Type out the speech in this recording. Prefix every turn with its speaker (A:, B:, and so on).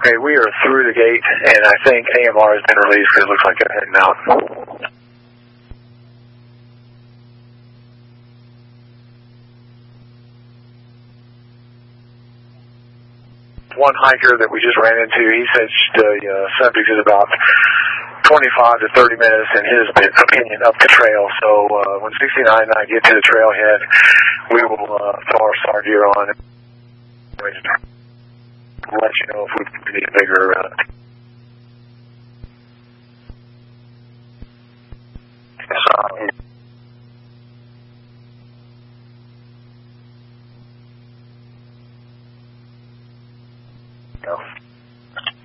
A: Okay, we are through the gate, and I think AMR has been released because it looks like they're heading out. One hiker that we just ran into, he said the subject is about 25 to 30 minutes, in his opinion, up the trail. So when 69 and I get to the trailhead, we will throw our SAR gear on and let you know if we need a bigger